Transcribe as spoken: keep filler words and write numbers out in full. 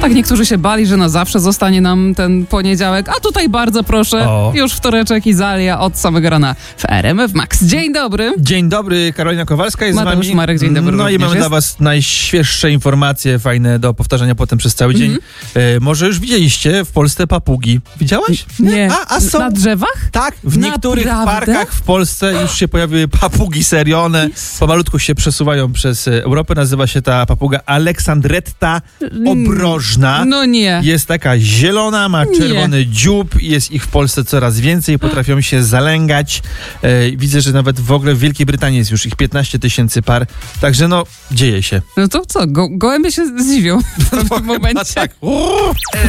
Tak, niektórzy się bali, że na zawsze zostanie nam ten poniedziałek, a tutaj bardzo proszę, O. już wtoreczek i Zalia od samego rana w R M F Max. Dzień dobry. Dzień dobry, Karolina Kowalska jest Mateusz z wami. Marek, dzień dobry No i również mamy jest. dla was najświeższe informacje, fajne do powtarzania potem przez cały dzień. E, może już widzieliście w Polsce papugi. Widziałaś? Nie. A, a są... Na drzewach? Tak, w niektórych Naprawdę? parkach w Polsce już się pojawiły papugi, serio. One pomalutku się przesuwają przez Europę. Nazywa się ta papuga Aleksandretta obrożna. No nie. Jest taka zielona, ma czerwony dziób, jest ich w Polsce coraz więcej, potrafią się zalęgać. E, widzę, że nawet w ogóle w Wielkiej Brytanii jest już ich piętnaście tysięcy par, także no, dzieje się. No to co, go, gołębie się zdziwią w pewnym momencie. Tak.